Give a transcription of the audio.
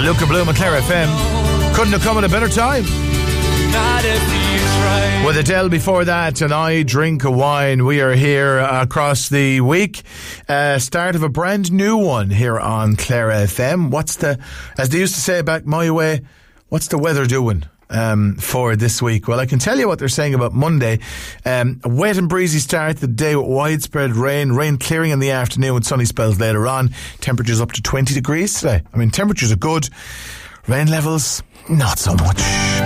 Luca Bloom and Clare FM. Couldn't have come at a better time. With Adele before that, and I Drink a Wine. We are here across the week. Start of a brand new one here on Clare FM. As they used to say back my way, what's the weather doing for this week? Well, I can tell you what they're saying about Monday. A wet and breezy start to the day with widespread rain clearing in the afternoon with sunny spells later on. Temperatures up to 20 degrees today. I mean, temperatures are good. Rain levels, not so much.